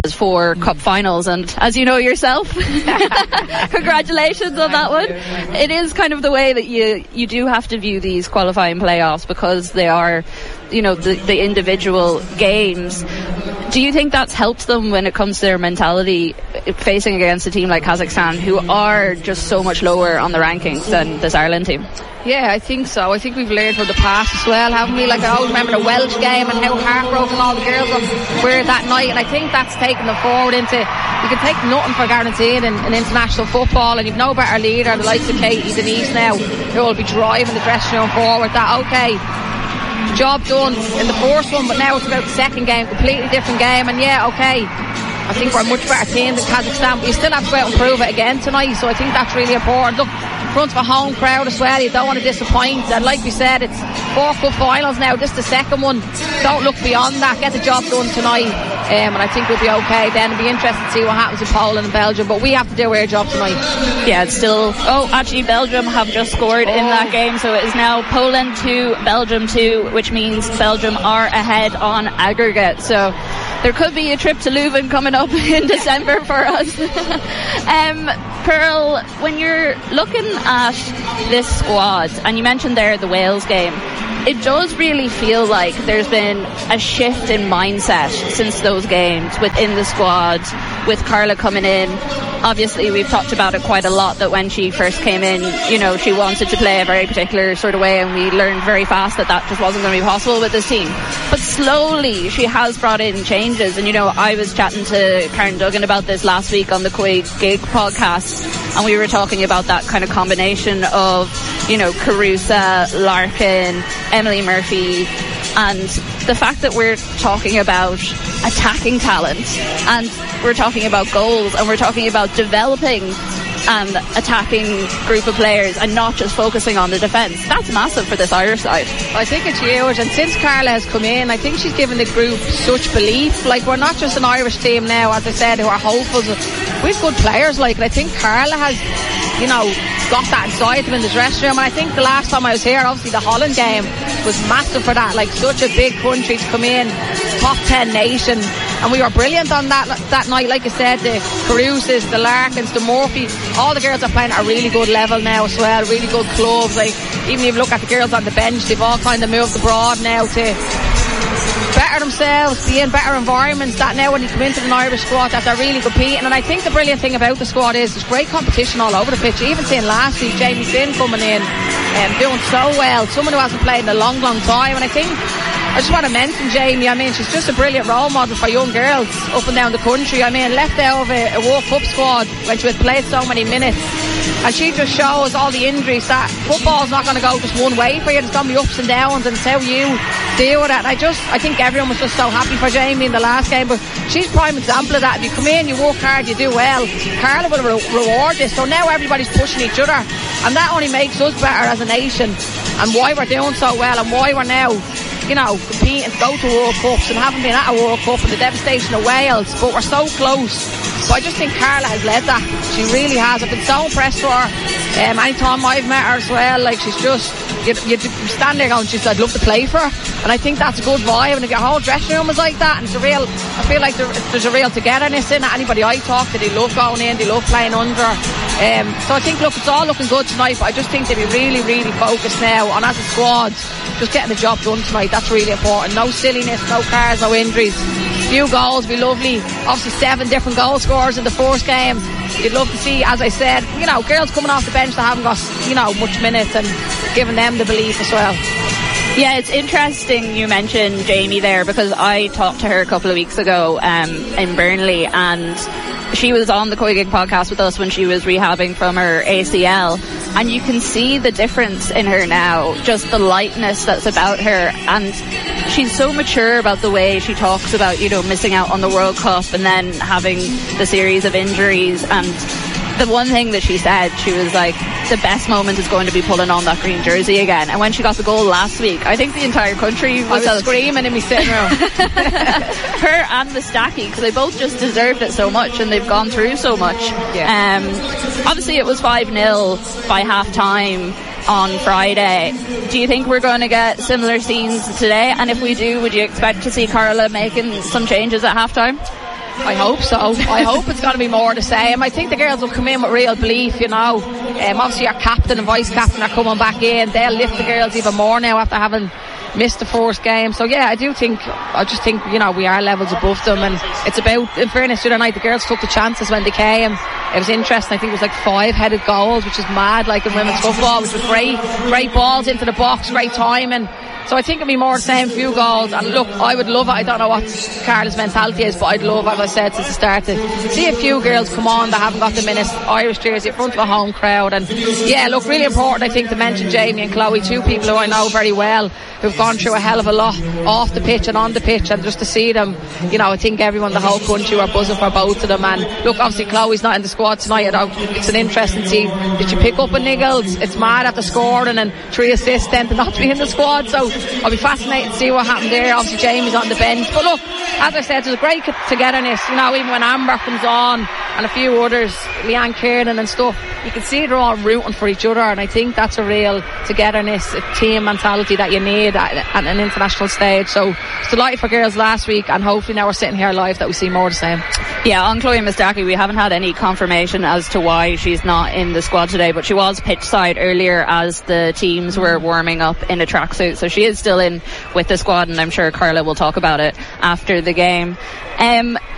4 cup finals, and as you know yourself, congratulations on that one. It is kind of the way that you do have to view these qualifying playoffs, because they are, the individual games. Do you think that's helped them when it comes to their mentality facing against a team like Kazakhstan, who are just so much lower on the rankings than this Ireland team? Yeah, I think so. I think we've learned from the past as well, haven't we? Like, I always remember the Welsh game and how heartbroken all the girls were that night, and I think that's taken them forward into, you can take nothing for guaranteed in international football, and you've no better leader, the likes of Katie Denise now, who will be driving the dressing room forward, that, okay, job done in the first one, but now it's about the second game, completely different game, and yeah, okay, I think we're a much better team than Kazakhstan, but you still have to go out and prove it again tonight, so I think that's really important. Look, front of a home crowd as well, you don't want to disappoint, and like we said, it's 4 cup finals now, this is the second one, don't look beyond that, get the job done tonight, and I think we'll be okay then. It'll be interesting to see what happens in Poland and Belgium, but we have to do our job tonight. Yeah, it's still, actually Belgium have just scored in that game, so it is now Poland 2, Belgium 2, which means Belgium are ahead on aggregate, so there could be a trip to Leuven coming up in December for us. Pearl, when you're looking at this squad, and you mentioned there the Wales game, it does really feel like there's been a shift in mindset since those games within the squad, with Carla coming in. Obviously, we've talked about it quite a lot, that when she first came in, she wanted to play a very particular sort of way, and we learned very fast that just wasn't going to be possible with this team. But slowly, she has brought in changes, and I was chatting to Karen Duggan about this last week on the Quig Gig podcast, and we were talking about that kind of combination of, Carusa, Larkin, Emily Murphy, and the fact that we're talking about attacking talent, and we're talking about goals, and we're talking about developing and attacking group of players, and not just focusing on the defence. That's massive for this Irish side. I think it's huge, and since Carla has come in, I think she's given the group such belief. Like, we're not just an Irish team now, as I said, who are hopeful. We've good players, and I think Carla has, got that inside them in the dressing room. And I think the last time I was here, obviously the Holland game was massive for that. Like, such a big country to come in, top 10 nation, and we were brilliant on that night. Like I said, the Carusas, the Larkins, the Murphy, all the girls are playing at a really good level now as well, really good clubs. Like, even if you look at the girls on the bench, they've all kind of moved abroad now to better themselves, be in better environments, that now when you come into the Irish squad, that they're really competing. And I think the brilliant thing about the squad is there's great competition all over the pitch. Even seeing last week Jamie Finn coming in and doing so well, someone who hasn't played in a long time, and I think I just want to mention Jamie. I mean, she's just a brilliant role model for young girls up and down the country. I mean, left out of a World Cup squad when she had played so many minutes, and she just shows all the injuries that football's not going to go just one way for you. There's going to be ups and downs, and it's how you deal with it. And I think everyone was just so happy for Jamie in the last game, but she's a prime example of that. If you come in, you work hard, you do well, Carla will reward this. So now everybody's pushing each other, and that only makes us better as a nation, and why we're doing so well, and why we're now competing to go to World Cups, and haven't been at a World Cup, and the devastation of Wales, but we're so close. So I just think Carla has led that. She really has. I've been so impressed with her. Anytime I've met her as well, like, she's just, you stand there going, I'd love to play for her. And I think that's a good vibe, and if your whole dressing room is like that, and it's I feel like there's a real togetherness in it. Anybody I talk to, they love going in, they love playing under. So I think, look, it's all looking good tonight, but I just think they'll be really, really focused now on, as a squad, just getting the job done tonight. That's really important. No silliness, no cars, no injuries. Few goals, be lovely. Obviously 7 different goal scorers in the first game. You'd love to see, as I said, girls coming off the bench that haven't got, much minutes, and giving them the belief as well. Yeah, it's interesting you mentioned Jamie there, because I talked to her a couple of weeks ago in Burnley, and she was on the Quig Gig podcast with us when she was rehabbing from her ACL, and you can see the difference in her now, just the lightness that's about her, and she's so mature about the way she talks about, missing out on the World Cup and then having the series of injuries. And the one thing that she said, she was like, the best moment is going to be pulling on that green jersey again. And when she got the goal last week, I think the entire country was screaming in my sitting room. Her and the Stacky, because they both just deserved it so much, and they've gone through so much. Yeah. Obviously it was 5-0 by half time on Friday. Do you think we're going to get similar scenes today? And if we do, would you expect to see Carla making some changes at half time? I hope so. I hope it's going to be more the same. I think the girls will come in with real belief, you know. Obviously our captain and vice captain are coming back in. They'll lift the girls even more now after having missed the first game. So yeah, I just think, you know, we are levels above them, and it's about, in fairness, the other night the girls took the chances when they came. It was interesting. I think it was like 5-headed goals, which is mad, like in women's football, which was great balls into the box, great timing. So I think it'll be more the same, few goals. And look, I would love it. I don't know what Carla's mentality is, but I'd love, as I said since the start, to see a few girls come on that haven't got the minutes, Irish jersey in front of a home crowd. And yeah, look, really important, I think, to mention Jamie and Chloe, two people who I know very well, who've gone through a hell of a lot off the pitch and on the pitch, and just to see them, you know, I think everyone, the whole country, are buzzing for both of them. And look, obviously Chloe's not in the squad tonight. It's an interesting team. Did you pick up a Nichols? It's mad after scoring and 3 assists then to not be in the squad. So I'll be fascinated to see what happened there. Obviously Jamie's on the bench, but look, as I said, there's a great togetherness, you know. Even when Amber comes on and a few others, Leanne Kiernan and stuff, you can see they're all rooting for each other, and I think that's a real togetherness, a team mentality that you need at an international stage. So it's delighted for girls last week, and hopefully now we're sitting here live that we see more of the same. Yeah, on Chloe Mustaki, we haven't had any confirmation as to why she's not in the squad today, but she was pitch side earlier as the teams were warming up in a tracksuit, so she is still in with the squad, and I'm sure Carla will talk about it after the game.